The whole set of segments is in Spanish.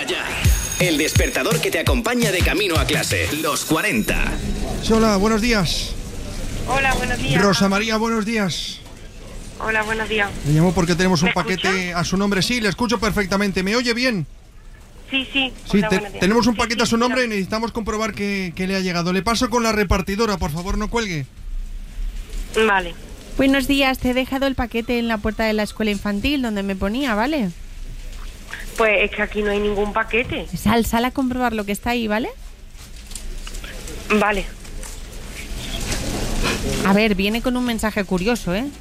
Anda ya. El despertador que te acompaña de camino a clase. Los 40. Hola, buenos días. Hola, buenos días. Rosa María, buenos días. Hola, buenos días. Le llamo porque tenemos un ¿Me paquete escucha? a su nombre. Sí, le escucho perfectamente. ¿Me oye bien? Sí. Sí, Hola, buenos días. tenemos un paquete Sí, a su nombre y dígame. necesitamos comprobar que le ha llegado. Le paso con la repartidora, por favor, no cuelgue. Vale. Buenos días, te he dejado el paquete en la puerta de la escuela infantil donde me ponía, ¿vale? Pues es que aquí no hay ningún paquete. Sal a comprobar lo que está ahí, ¿vale? Vale. A ver, viene con un mensaje curioso, ¿eh?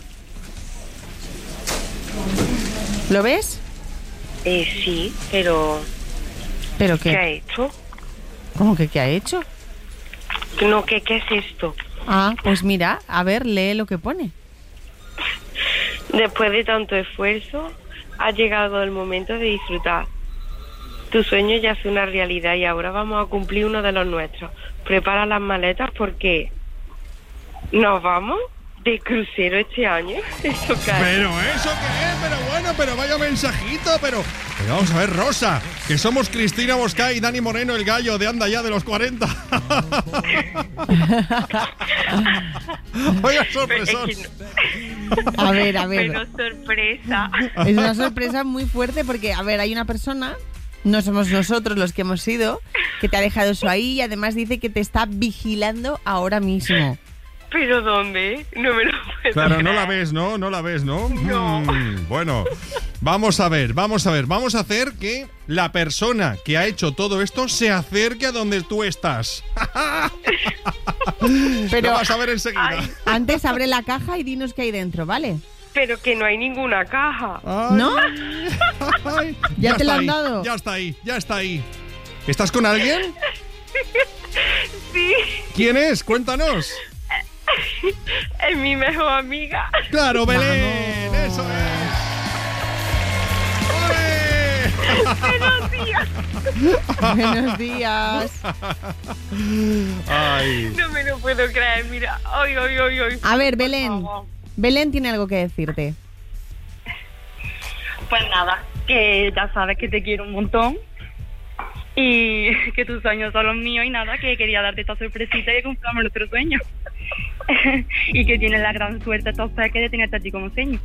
¿Lo ves? Sí, pero... ¿Pero ¿Qué ha qué? hecho? ¿Cómo que qué ha hecho? No, ¿qué es esto? Ah, pues mira, a ver, lee lo que pone. Después de tanto esfuerzo, ha llegado el momento de disfrutar. Tu sueño ya es una realidad y ahora vamos a cumplir uno de los nuestros. Prepara las maletas porque nos vamos de crucero este año. ¿Eso qué es? ¿Pero eso qué es? Pero bueno, pero vaya mensajito, pero vamos a ver, Rosa, que somos Cristina Boscay y Dani Moreno, el gallo de Anda Ya de los 40. Vaya sorpresón. A ver. Pero sorpresa. Es una sorpresa muy fuerte porque, a ver, hay una persona, no somos nosotros los que hemos ido, que te ha dejado eso ahí y además dice que te está vigilando ahora mismo. ¿Pero dónde? No me lo puedo Claro, no creer. la ves, ¿no? No la ves, ¿no? No. Bueno, vamos a ver. Vamos a hacer que la persona que ha hecho todo esto se acerque a donde tú estás. Pero Lo vas a ver enseguida. Ay. antes abre la caja y dinos qué hay dentro, ¿vale? Pero que no hay ninguna caja. Ay, ¿No? ay. ¿Ya te está lo han ahí, dado? Ya está ahí. ¿Estás con alguien? Sí, ¿Quién es? Cuéntanos. es mi mejor amiga. Claro, Belén. Vamos. Eso es. ¡Ole! Buenos días. Buenos días. Ay. No me lo puedo creer, mira. Ay. A ver, Por Belén. favor. Belén tiene algo que decirte. Pues nada, que ya sabes que te quiero un montón y que tus sueños son los míos y nada, que quería darte esta sorpresita y que cumplamos nuestro sueño. Y que tienes la gran suerte estos peques de tenerte a ti como seño.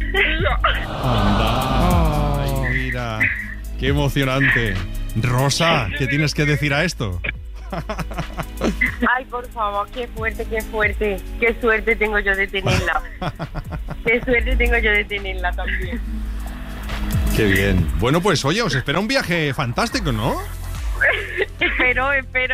Anda. Ay, mira. Qué emocionante. Rosa, ¿qué tienes que decir a esto? Ay, por favor, qué fuerte. Qué suerte tengo yo de tenerla. Qué suerte tengo yo de tenerla también. Qué bien. Bueno, pues oye, os espera un viaje fantástico, ¿no? Espero.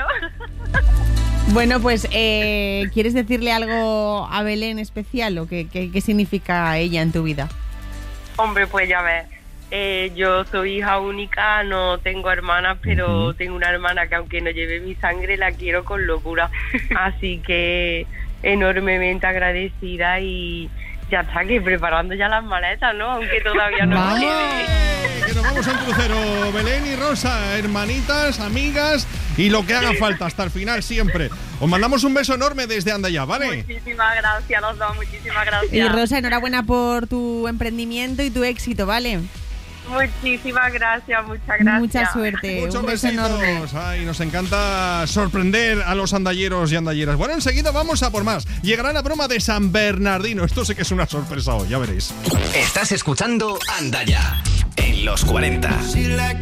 Bueno, pues, ¿quieres decirle algo a Belén especial o qué significa ella en tu vida? Hombre, pues ya ves. Yo soy hija única, no tengo hermanas, pero tengo una hermana que aunque no lleve mi sangre, la quiero con locura. Así que enormemente agradecida y ya está, que preparando ya las maletas, ¿no? Aunque todavía no ¡Vamos! quede. Que nos vamos a un crucero, Belén y Rosa, hermanitas, amigas y lo que haga falta hasta el final siempre. Os mandamos un beso enorme desde Anda Ya, ¿vale? Muchísimas gracias a los dos, muchísimas gracias. Y Rosa, enhorabuena por tu emprendimiento y tu éxito, ¿vale? Muchísimas gracias, muchas gracias. Mucha suerte, Muchos un beso besitos. enorme. Ay, nos encanta sorprender a los andalleros y andalleras. Bueno, enseguida vamos a por más. Llegará la broma de San Bernardino. Esto sí que es una sorpresa hoy, ya veréis. Estás escuchando Anda Ya en los 40.